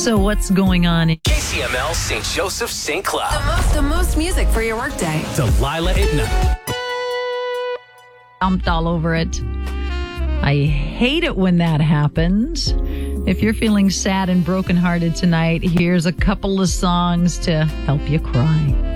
So what's going on? KCML St. Joseph St. Cloud. The most music for your workday. Delilah at night. Dumped all over it. I hate it when that happens. If you're feeling sad and brokenhearted tonight, here's a couple of songs to help you cry.